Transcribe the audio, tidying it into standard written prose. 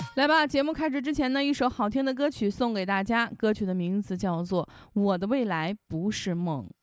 来吧，节目开始之前呢，一首好听的歌曲送给大家，歌曲的名字叫做《我的未来不是梦》。